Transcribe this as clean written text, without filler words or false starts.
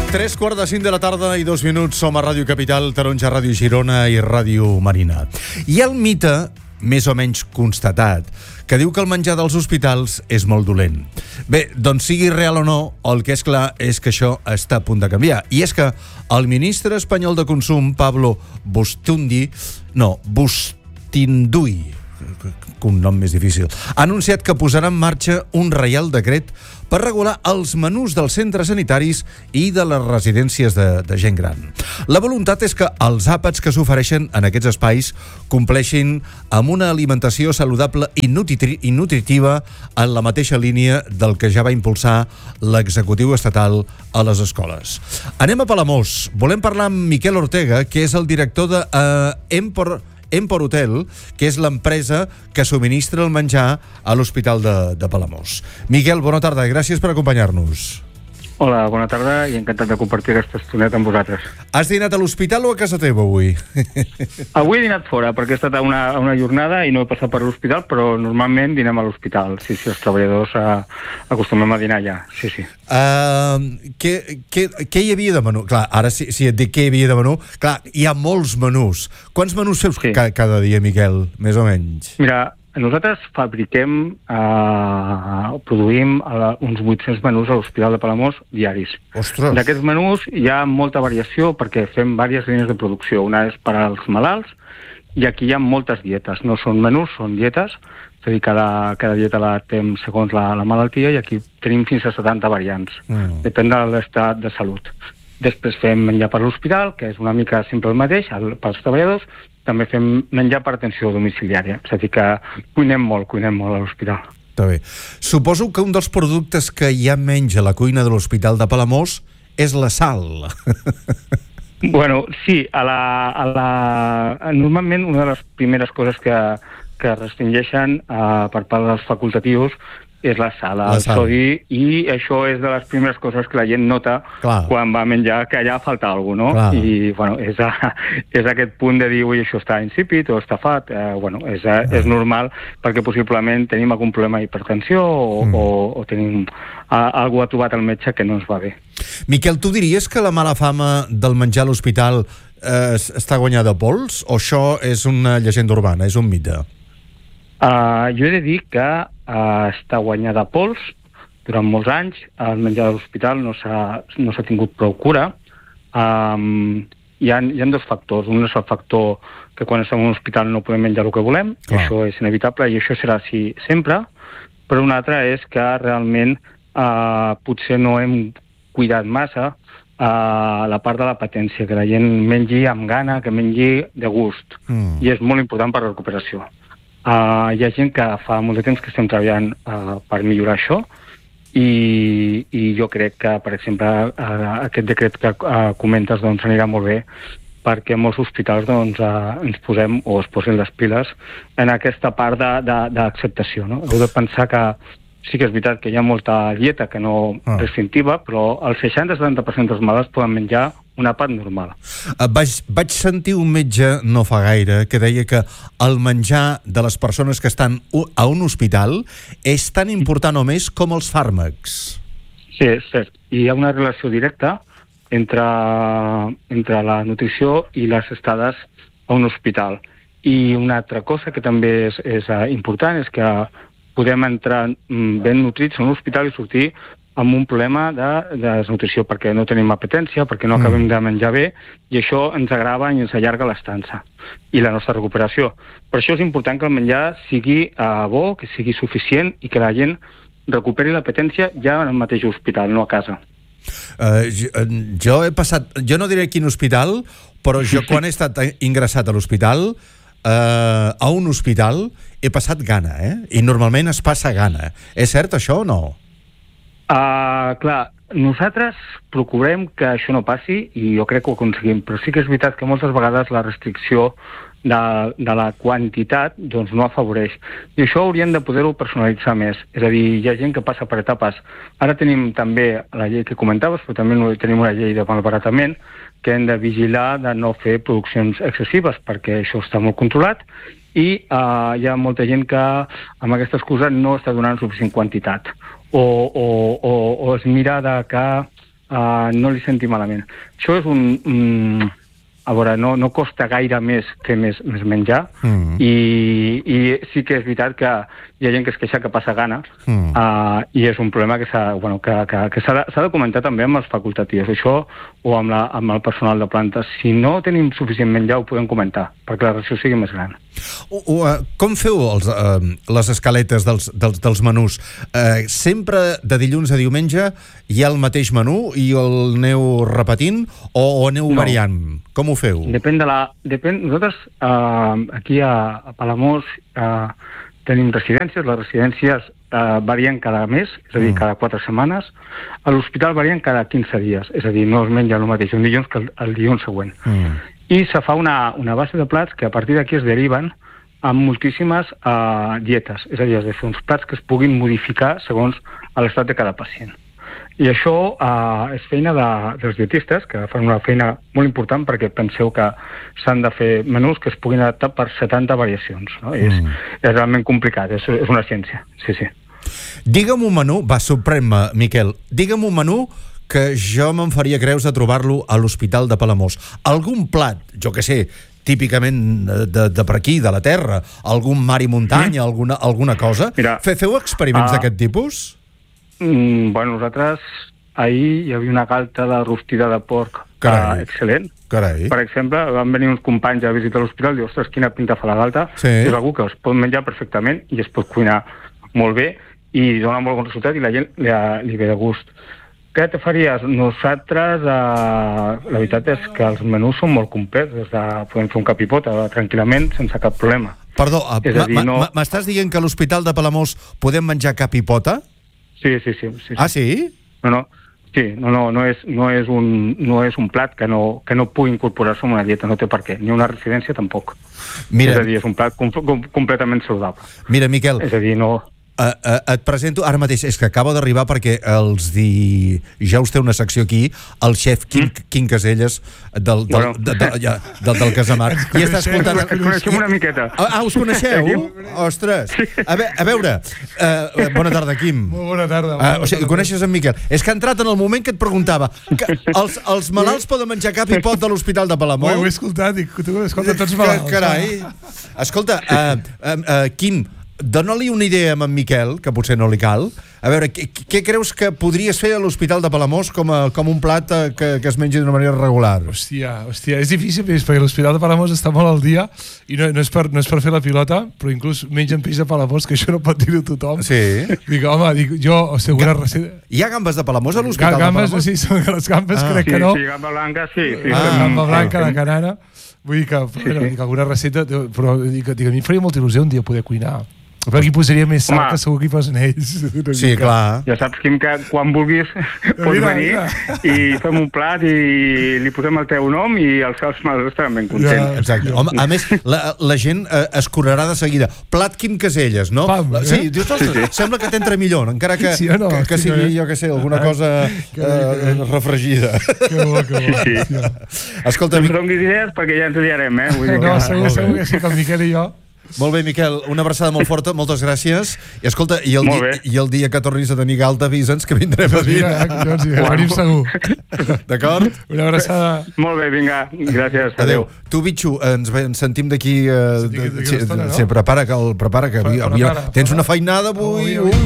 3:45 de la tarda i 2 minuts. Som a Ràdio Capital, Taronja, Ràdio Girona i Ràdio Marina. Hi ha el mite, més o menys constatat, que diu que el menjar dels hospitals és molt dolent. Bé, doncs sigui real o no, el que és clar és que això està a punt de canviar. I és que el ministre espanyol de Consum, Pablo Bustinduy, un nom més difícil, ha anunciat que posarà en marxa un reial decret per regular els menús dels centres sanitaris i de les residències de gent gran. La voluntat és que els àpats que s'ofereixen en aquests espais compleixin amb una alimentació saludable i nutritiva en la mateixa línia del que ja va impulsar l'executiu estatal a les escoles. Anem a Palamós. Volem parlar amb Miquel Ortega, que és el director de Empor Hotel, que és l'empresa que subministra el menjar a l'Hospital de Palamós. Miquel, bona tarda, gràcies per acompanyar-nos. Hola, bona tarda i encantat de compartir aquesta estoneta amb vosaltres. Has dinat a l'hospital o a casa teva avui? Avui he dinat fora perquè he estat a una jornada i no he passat per l'hospital, però normalment dinem a l'hospital. Sí, els treballadors acostumem a dinar allà, sí. Què hi havia de menú? Clar, ara si et dic què hi havia de menú, clar, hi ha molts menús. Quants menús feus cada dia, Miquel, més o menys? Mira, nosaltres fabriquem, produïm uns 800 menús a l'Hospital de Palamós diaris. Ostres! D'aquests menús hi ha molta variació perquè fem diverses línies de producció. Una és per als malalts i aquí hi ha moltes dietes. No són menús, són dietes. És a dir, cada dieta la tenim segons la malaltia i aquí tenim fins a 70 variants. Depèn de l'estat de salut. Després fem menjar per l'hospital, que és una mica sempre el mateix, pels treballadors. També fem menjar per atenció domiciliària. És a dir, que cuinem molt a l'hospital. Està bé. Suposo que un dels productes que hi ha menys a la cuina de l'Hospital de Palamós és la sal. Bueno, sí. Normalment una de les primeres coses que restringeixen per part dels facultatius és la sal, el sodi, i això és de les primeres coses que la gent nota quan va menjar, que allà falta alguna cosa, no? I, bueno, és aquest punt de dir, ui, això està insípid o està fat, bueno, és normal, perquè possiblement tenim algun problema d'hipertensió o tenim algú ha trobat al metge que no ens va bé. Miquel, tu diries que la mala fama del menjar a l'hospital està guanyada a pols, o això és una llegenda urbana, és un mite? Jo he de dir que està guanyada a pols. Durant molts anys el menjar de l'hospital no s'ha tingut prou cura. Hi ha dos factors. Un és el factor que quan estem en un hospital no podem menjar el que volem, i això és inevitable i això serà així sempre, però un altre és que realment potser no hem cuidat massa la part de l'apetència, que la gent mengi amb gana, que mengi de gust, i és molt important per la recuperació. Hi ha gent que fa molt de temps que estem treballant per millorar això i jo crec que, per exemple, aquest decret que comentes doncs anirà molt bé perquè molts hospitals ens posem o es posin les piles en aquesta part d'acceptació, no? Heu de pensar que sí que és veritat que hi ha molta dieta que no restrictiva, però el 60-70% dels malalts poden menjar un àpat normal. Vaig sentir un metge no fa gaire que deia que el menjar de les persones que estan a un hospital és tan important o més com els fàrmacs. Sí, és cert. Hi ha una relació directa entre la nutrició i les estades a un hospital. I una altra cosa que també és important és que podem entrar ben nutrits en un hospital i sortir amb un problema de desnutrició, perquè no tenim apetència, perquè no acabem de menjar bé, i això ens agrava i ens allarga l'estança i la nostra recuperació. Per això és important que el menjar sigui bo, que sigui suficient i que la gent recuperi l'apetència ja en el mateix hospital, no a casa. Jo no diré quin hospital, però jo quan he estat ingressat a l'hospital, a un hospital, he passat gana, i normalment es passa gana. És cert això o no? Clar, nosaltres procurem que això no passi i jo crec que ho aconseguim, però sí que és veritat que moltes vegades la restricció de la quantitat doncs no afavoreix. I això hauríem de poder-ho personalitzar més. És a dir, hi ha gent que passa per etapes. Ara tenim també la llei que comentaves, però també tenim una llei de malbaratament que hem de vigilar de no fer produccions excessives perquè això està molt controlat i hi ha molta gent que amb aquesta excusa no està donant suficient quantitat o es mira de que no li senti malament. Això és a veure, no costa gaire més fer més menjar, i sí que és veritat que hi ha gent que es queixa que passa gana, i és un problema que s'ha de comentar també amb els facultatius, això, o amb el personal de planta. Si no tenim suficient menjar, ho podem comentar, perquè la ració sigui més gran. Com feu les escaletes dels menús? Sempre de dilluns a diumenge hi ha el mateix menú i el aneu repetint o aneu variant? Com ho feu? Depèn. Nosaltres aquí a Palamós tenim residències. Les residències varien cada mes, és a dir, cada 4 setmanes. A l'hospital varien cada 15 dies, és a dir, no es menja el mateix un dilluns que el dilluns següent. I se fa una base de plats que a partir d'aquí es deriven amb moltíssimes dietes, és a dir, has de fer uns plats que es puguin modificar segons l'estat de cada pacient. I això és feina dels dietistes, que fan una feina molt important, perquè penseu que s'han de fer menús que es puguin adaptar per 70 variacions. No? És realment complicat, és una ciència. Sí. Digue'm un menú, sorprèn-me, Miquel, digue'm un menú que jo me'n faria creus de trobar-lo a l'Hospital de Palamós. Algun plat, jo que sé, típicament de per aquí, de la terra, algun mar i muntanya, alguna cosa? Mira, feu experiments d'aquest tipus? Bueno, nosaltres ahir hi havia una galta de rostida de porc excel·lent. Carai. Per exemple, van venir uns companys a visitar l'hospital i diu, ostres, quina pinta fa la galta. És algú que es pot menjar perfectament i es pot cuinar molt bé i dona molt bon resultat i la gent li ve de gust. Què te faries? Nosaltres, la veritat és que els menús són molt complets. Podem fer un capipota tranquil·lament, sense cap problema. Perdó, m'estàs dient que a l'Hospital de Palamós podem menjar capipota? Sí. Ah, sí? No és un plat que no pugui incorporar-se en una dieta, no té per què, ni una residència tampoc. És a dir, és un plat completament saludable. Mira, Miquel, és a dir, no... et presento ara mateix, és que acaba d'arribar perquè ja us té una secció aquí, el xef Quim Caselles del Casamar, i està escoltant... Coneixem una miqueta. Us coneixeu? Ostres! A veure, bona tarda, Quim. Molt bona tarda. O sigui, coneixes en Miquel. És que ha entrat en el moment que et preguntava els malalts poden menjar cap i pot de l'Hospital de Palamós? Ho he escoltat, dic, tu escolta tots malalts. Carai! Escolta, Quim, dona-li una idea amb en Miquel, que potser no li cal. A veure, què creus que podries fer a l'Hospital de Palamós com un plat que es mengi d'una manera regular? Hòstia, és difícil perquè l'Hospital de Palamós està molt al dia i no és per fer la pilota, però inclús mengen peix de Palamós, que això no pot dir-ho tothom. Sí. Dic, home, jo, alguna recepta... Hi ha gambes de Palamós a l'Hospital de Palamós? Gambes, sí, són les gambes, crec que no. Sí, gamba blanca, sí. Gamba blanca, la canana. Vull dir que alguna recepta... Però dic, a mi em faria molta il·lusió un dia poder cuinar. Però aquí posaria més sal, que segur que hi posen ells. Sí, clar. Ja saps, Quim, que quan vulguis pots venir i fem un plat i li posem el teu nom i els malalts estaran ben contents. Exacte. Home, a més, la gent es curarà de seguida. Plat Quim Caselles, no? Sí, dius, sembla que t'entra millor, encara que sigui, jo què sé, alguna cosa refregida. Que bo. Escolta, no em donis idees perquè ja ens liarem, eh? No, segur que sí, que el Miquel i jo. Molt bé, Miquel, una abraçada molt forta, moltes gràcies. I escolta, i el dia que tornis a tenir galta, avisa'ns que vindrem a dinar. Venim segur. D'acord? Una abraçada. Molt bé, vinga, gràcies. Adéu. Tu, Bitxo, ens sentim d'aquí... Sí, prepara, que tens una feinada avui.